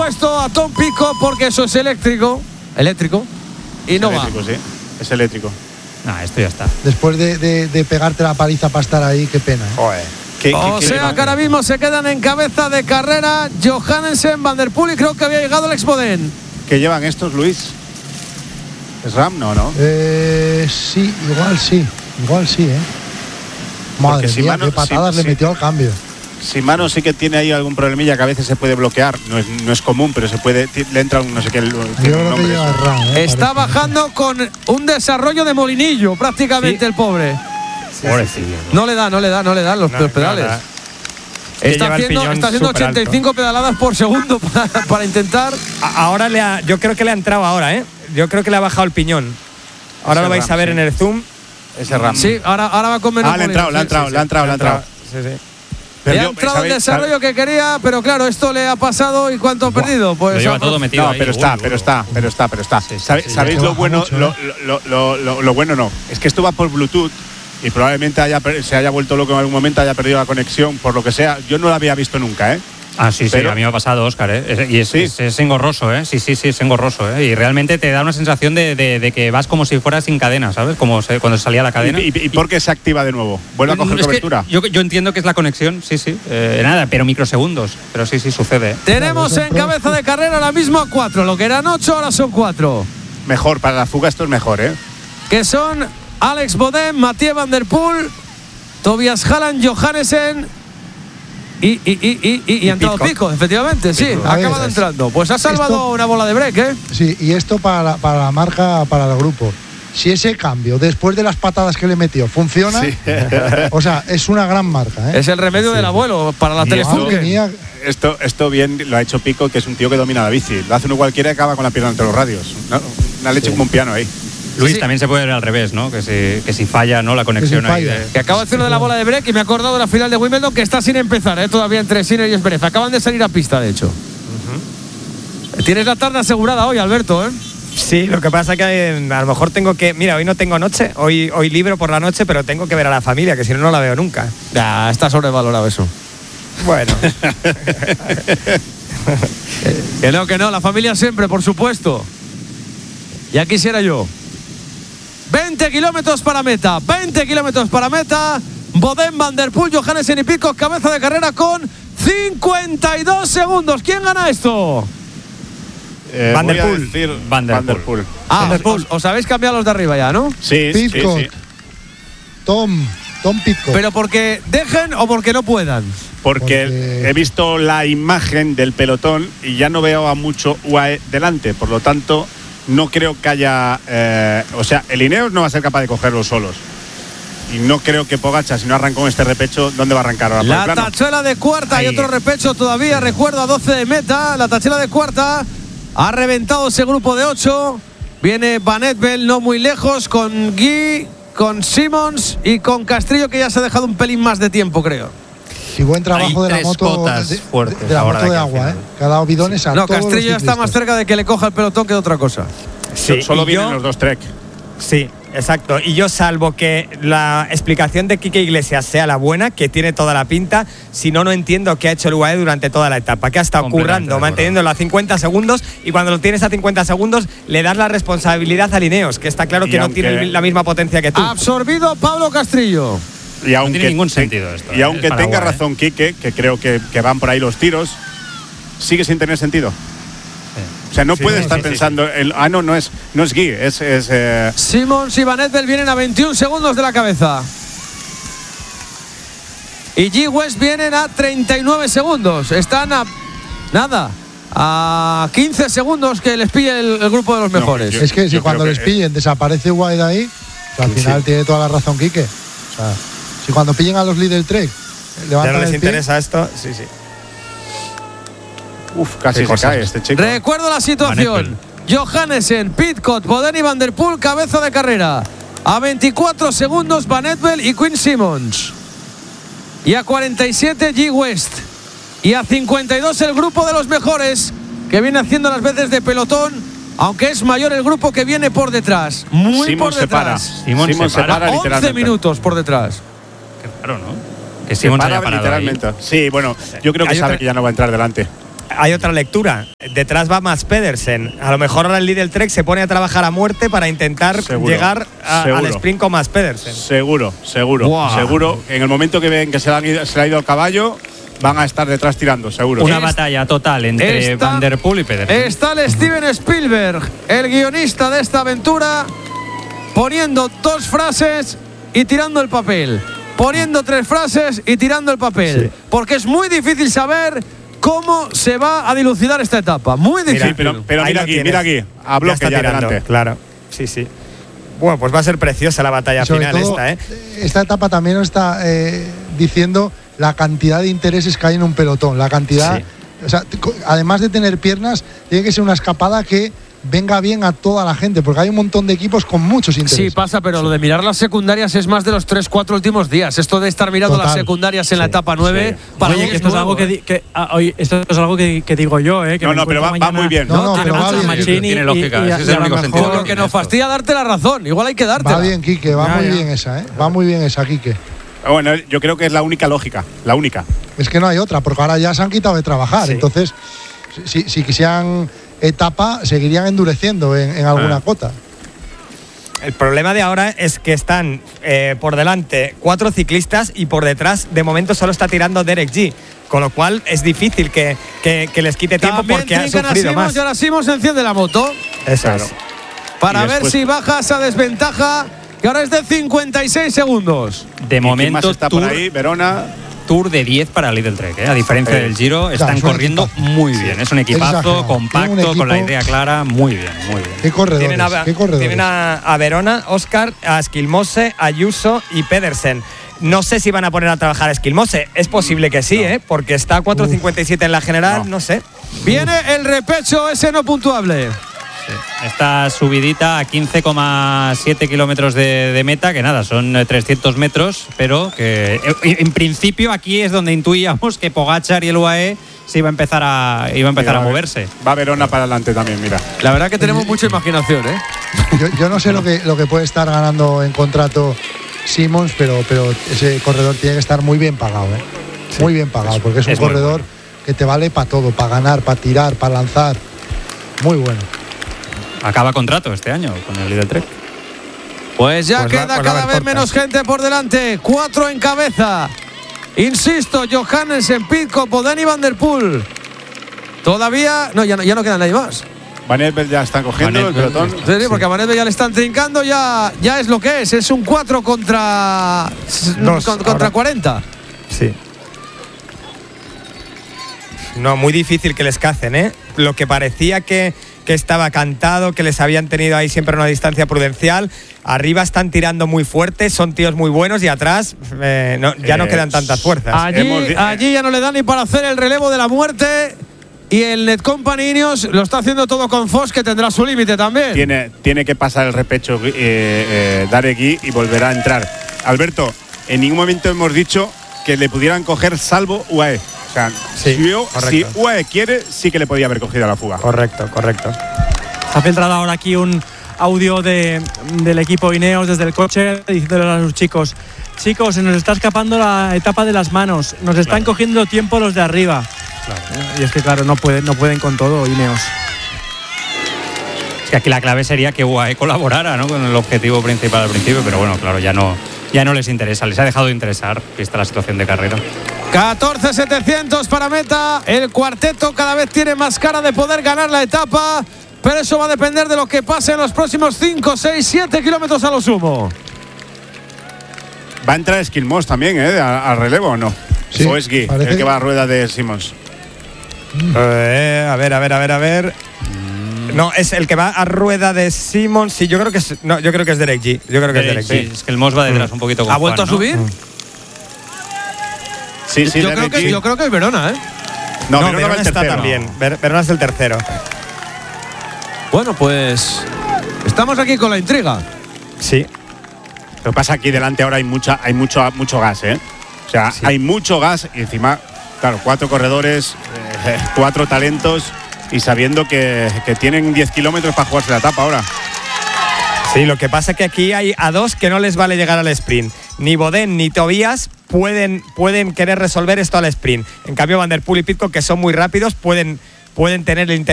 Puesto a Tom Pitcock porque eso es eléctrico y no va. Sí, es eléctrico. Esto ya está. Después de pegarte la paliza para estar ahí, qué pena. Joder. Que ahora mismo se quedan en cabeza de carrera Johannesen, Van der Poel y creo que había llegado Alex Bodén. ¿Qué llevan estos, Luis? ¿Es RAM? No. Sí, igual sí, Madre mía, qué patadas le metió al cambio. Shimano sí que tiene ahí algún problemilla que a veces se puede bloquear. No es común, pero se puede. Le entra un no sé qué. Está bajando con un desarrollo de molinillo, prácticamente el pobre. Pobrecillo. No le dan los pedales. Está haciendo 85 pedaladas por segundo para intentar. Ahora yo creo que le ha entrado ahora, ¿eh? Yo creo que le ha bajado el piñón. Ahora lo vais a ver en el zoom. Ese RAM. Sí, ahora va con menos. Le ha entrado. Sí. Le ha entrado el desarrollo que quería, pero claro, esto le ha pasado. ¿Y cuánto ha perdido? Pues lo lleva todo metido. No, pero está. ¿Sabéis lo bueno? Lo bueno no. Es que esto va por Bluetooth y probablemente se haya vuelto loco en algún momento, haya perdido la conexión, por lo que sea. Yo no la había visto nunca, ¿eh? Sí, a mí me ha pasado, Óscar, ¿eh? Y es engorroso, ¿eh? Sí, es engorroso, ¿eh? Y realmente te da una sensación de que vas como si fueras sin cadena, ¿sabes? Como cuando salía la cadena. ¿Y por qué se activa de nuevo? ¿Vuelve a coger cobertura? Yo entiendo que es la conexión, sí. Nada, pero microsegundos. Pero sí, sucede. Tenemos en cabeza de carrera ahora mismo a 4. Lo que eran 8, ahora son 4. Mejor, para la fuga esto es mejor, ¿eh? Que son Alex Bodén, Mathieu Van der Poel, Tobias Halland, Johannesen y ha entrado Pitcock, efectivamente, sí, ha acabado entrando. Pues ha salvado una bola de break, ¿eh? Sí, y esto para la marca, para el grupo. Si ese cambio, después de las patadas que le metió, funciona, o sea, es una gran marca, ¿eh? Es el remedio del abuelo para la telefunke. Esto bien lo ha hecho Pitcock, que es un tío que domina la bici. Lo hace uno cualquiera y acaba con la pierna entre los radios. Una leche como un piano ahí. Luis, también se puede ver al revés, ¿no? Que si falla, ¿no? La conexión ahí. Que acabo de hacer lo de la bola de break y me he acordado de la final de Wimbledon que está sin empezar, ¿eh? Todavía entre Sinner y Zverev. Acaban de salir a pista, de hecho. Tienes la tarde asegurada hoy, Alberto, ¿eh? Sí, lo que pasa es que a lo mejor tengo que. Mira, hoy no tengo noche, hoy libro por la noche, pero tengo que ver a la familia, que si no la veo nunca. Ya, está sobrevalorado eso. Bueno. Que no, la familia siempre, por supuesto. Ya quisiera yo. 20 kilómetros para meta. Bodén, Van der Poel, Johannesen y Pitcock, cabeza de carrera con 52 segundos. ¿Quién gana esto? Van der Poel. Van der Poel. Os habéis cambiado los de arriba ya, ¿no? Sí. Tom Pitcock. ¿Pero porque dejen o porque no puedan? Porque he visto la imagen del pelotón y ya no veo a mucho UAE delante, por lo tanto no creo que haya. O sea, el Ineos no va a ser capaz de cogerlos solos. Y no creo que Pogačar, si no arranca con este repecho, ¿dónde va a arrancar ahora? La tachuela de cuarta y otro repecho todavía, recuerdo, a 12 de meta. La tachuela de cuarta ha reventado ese grupo de 8. Viene Van Etbel no muy lejos con Guy, con Simmons y con Castrillo, que ya se ha dejado un pelín más de tiempo, creo. Y buen trabajo de la moto de la moto de agua, ¿eh? Que ha dado bidones a todos los Castrillo ya está más cerca de que le coja el pelotón que de otra cosa. Sí, solo vienen los dos Trek. Sí, exacto. Y yo, salvo que la explicación de Quique Iglesias sea la buena, que tiene toda la pinta, si no entiendo qué ha hecho el UAE durante toda la etapa, que ha estado currando, manteniéndolo a 50 segundos, y cuando lo tienes a 50 segundos le das la responsabilidad a Ineos, que está claro que no tiene la misma potencia que tú. Absorbido Pablo Castrillo. Y aunque, no tiene ningún sentido esto. Y aunque tenga razón Quique, que creo que van por ahí los tiros, sigue sin tener sentido. O sea, no puede estar pensando. No es Guy, es Simmons y Van Etbel vienen a 21 segundos de la cabeza. Y G. West vienen a 39 segundos. Están a 15 segundos que les pille el grupo de los mejores. Es que si cuando les pillen desaparece Wade ahí, al final tiene toda la razón Quique. O sea, si cuando pillen a los líderes Trek ya no les interesa esto, sí. Casi se cae este chico. Recuerdo la situación. Johannesen, Pitcock, Bodén y Van der Poel, cabeza de carrera. A 24 segundos Van Etbel y Quinn Simmons. Y a 47 G. West. Y a 52 el grupo de los mejores, que viene haciendo las veces de pelotón, aunque es mayor el grupo que viene por detrás. Muy Simon por detrás. Simon se para 11 minutos por detrás. Qué raro, ¿no? Que Simon se para literalmente. Sí, bueno, yo creo que sabe que ya no va a entrar delante. hay otra lectura. Detrás va Mads Pedersen. A lo mejor ahora el Lidl Trek se pone a trabajar a muerte para intentar llegar al sprint con Mads Pedersen. Seguro. Wow. Seguro. En el momento que ven que se le ha ido el caballo, van a estar detrás tirando, seguro. Una batalla total entre Van der Poel y Pedersen. Está el Steven Spielberg, el guionista de esta aventura, poniendo 2 frases y tirando el papel. Poniendo 3 frases y tirando el papel. Sí. Porque es muy difícil saber cómo se va a dilucidar esta etapa. Muy difícil. Sí, pero mira aquí. A bloque ya adelante. Claro, sí. Bueno, pues va a ser preciosa la batalla final todo, Esta etapa también nos está diciendo la cantidad de intereses que hay en un pelotón. La cantidad… Sí. O sea, además de tener piernas, tiene que ser una escapada que venga bien a toda la gente, porque hay un montón de equipos con muchos intereses. Sí, pasa, pero lo de mirar las secundarias es más de los 3-4 últimos días. Esto de estar mirando las secundarias en la etapa 9, para Oye, que esto es algo esto es algo que digo yo, que no, pero va muy bien. No, pero va bien. Tiene lógica, ese es el único sentido. Lo que nos fastidia darte la razón, igual hay que dártela. Va bien, Quique, va muy bien esa, Va muy bien esa, Quique. Bueno, yo creo que es la única lógica, la única. Es que no hay otra, porque ahora ya se han quitado de trabajar, entonces si quisieran etapa, seguirían endureciendo en alguna cota. El problema de ahora es que están por delante 4 ciclistas y por detrás de momento solo está tirando Derek G, con lo cual es difícil que les quite tiempo. También porque han sufrido más. Y ahora Simons enciende la moto. Eso es. Para ver si baja esa desventaja, que ahora es de 56 segundos. De momento está por ahí, Verona. Tour de 10 para Lidl Trek, A diferencia del Giro, están corriendo muy bien. Es un equipazo compacto, con la idea clara, muy bien. ¿Qué corredores? Tienen a Verona, Oscar, a Esquilmose, Ayuso y Pedersen. No sé si van a poner a trabajar a Esquilmose. Es posible que sí, porque está a 4.57 en la general, no sé. Viene el repecho ese no puntuable. Sí. Esta subidita a 15,7 kilómetros de meta, que nada, son 300 metros, pero que en principio aquí es donde intuíamos que Pogačar y el UAE se iba a empezar a moverse. Va Verona para adelante también, mira. La verdad que tenemos mucha imaginación, Yo no sé lo que puede estar ganando en contrato Simons, pero ese corredor tiene que estar muy bien pagado, Sí. Muy bien pagado, porque es un corredor que te vale para todo, para ganar, para tirar, para lanzar. Muy bueno. Acaba contrato este año con el Lidl Trek. Pues ya queda cada vez menos gente por delante. 4 en cabeza. Insisto, Johannessen, Pidcock, Boden y Van der Poel. Todavía… No, ya no queda nadie más. Van Esbel ya están cogiendo el pelotón. Sí, porque a Van Esbel ya le están trincando, ya es lo que es. Es un 4 contra 40. Sí. No, muy difícil que les cacen, Lo que parecía que estaba cantado, que les habían tenido ahí siempre una distancia prudencial. Arriba están tirando muy fuerte, son tíos muy buenos y atrás ya no quedan tantas fuerzas. Allí ya no le dan ni para hacer el relevo de la muerte. Y el Netcompany Ineos lo está haciendo todo con Foss, que tendrá su límite también. Tiene que pasar el repecho Daregui y volverá a entrar. Alberto, en ningún momento hemos dicho que le pudieran coger salvo UAE. O sea, si UAE quiere, sí que le podía haber cogido a la fuga. Correcto. Se ha filtrado ahora aquí un audio del equipo Ineos desde el coche, diciéndole a sus chicos, se nos está escapando la etapa de las manos, nos están cogiendo tiempo los de arriba. Claro. Y es que claro, no pueden con todo Ineos. Es que aquí la clave sería que UAE colaborara, ¿no?, con el objetivo principal al principio, pero bueno, claro, ya no les interesa, les ha dejado de interesar, vista la situación de carrera. 14.700 para meta. El cuarteto cada vez tiene más cara de poder ganar la etapa, pero eso va a depender de lo que pase en los próximos 5, 6, 7 kilómetros a lo sumo. ¿Va a entrar Esquilmos también, al relevo o no? Sí, o es Gui, el que va a rueda de Simons. A ver. No, es el que va a rueda de Simons. Sí, yo creo que es Derek G. Sí, es que el Moss va detrás un poquito con ¿Ha vuelto Juan, a subir? Sí, yo creo que es Verona, No, Verona está también. Verona es el tercero. Bueno, pues estamos aquí con la intriga. Sí. Lo que pasa aquí delante ahora hay mucho gas, O sea, hay mucho gas y encima, claro, 4 corredores, 4 talentos y sabiendo que tienen 10 kilómetros para jugarse la etapa ahora. Sí, lo que pasa es que aquí hay a 2 que no les vale llegar al sprint. Ni Boden ni Tobias, pueden querer resolver esto al sprint. En cambio, Van der Poel y Pidcock, que son muy rápidos, pueden tener el interés